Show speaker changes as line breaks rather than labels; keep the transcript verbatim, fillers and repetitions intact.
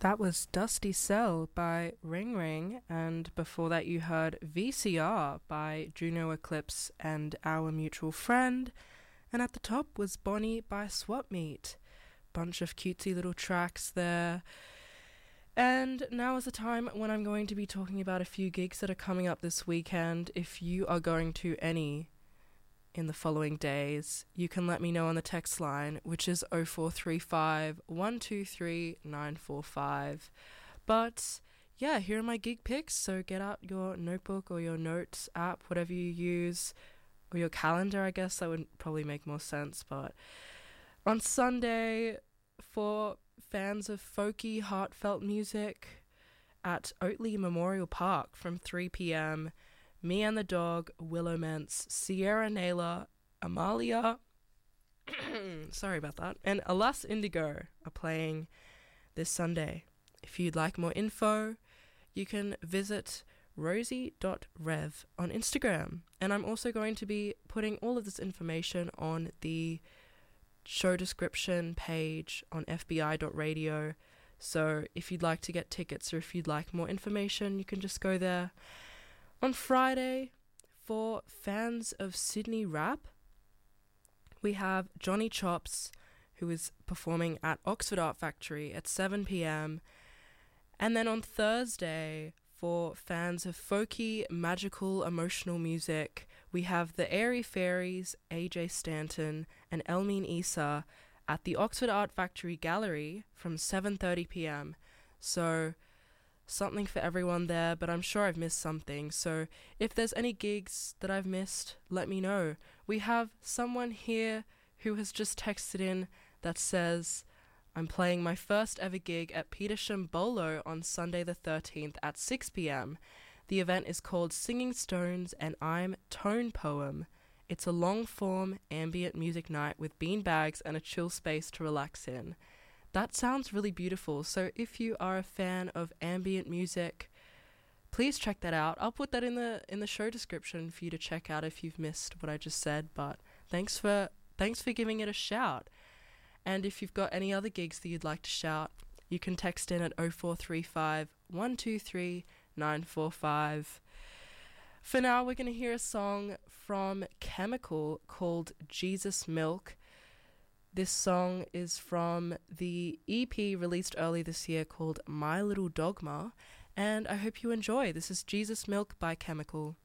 That was Dusty Cell by Ring Ring, and before that you heard V C R by Juno Eclipse and Our Mutual Friend, and at the top was Bonnie by Swap Meet. Bunch of cutesy little tracks there. And now is the time when I'm going to be talking about a few gigs that are coming up this weekend. If you are going to any in the following days, you can let me know on the text line, which is oh four three five, one two three, nine four five. But yeah, here are my gig picks, so get out your notebook or your notes app, whatever you use, or your calendar, I guess that would probably make more sense. But on Sunday, for fans of folky, heartfelt music, at Oatley Memorial Park from three p.m, Me and the Dog, Willow Ments, Sierra Naylor, Amalia, sorry about that, and Alas Indigo are playing this Sunday. If you'd like more info, you can visit rosie dot rev on Instagram. And I'm also going to be putting all of this information on the show description page on f b i dot radio. So if you'd like to get tickets or if you'd like more information, you can just go there. On Friday, for fans of Sydney rap, we have Johnny Chops, who is performing at Oxford Art Factory at seven p.m. And then on Thursday, for fans of folky, magical, emotional music, we have the Airy Fairies, A J Stanton, and Elmine Issa at the Oxford Art Factory Gallery from seven thirty p.m. So something for everyone there, but I'm sure I've missed something. So if there's any gigs that I've missed, let me know. We have someone here who has just texted in that says, I'm playing my first ever gig at Petersham Bolo on Sunday the thirteenth at six p.m. The event is called Singing Stones and I'm Tone Poem. It's a long-form ambient music night with beanbags and a chill space to relax in. That sounds really beautiful, so if you are a fan of ambient music, please check that out. I'll put that in the in the show description for you to check out if you've missed what I just said, but thanks for thanks for giving it a shout. And if you've got any other gigs that you'd like to shout, you can text in at oh four three five, one two three, nine four five. For now, we're going to hear a song from Chemical called Jesus Milk. This song is from the E P released early this year called My Little Dogma, and I hope you enjoy. This is Jesus Milk by Chemical.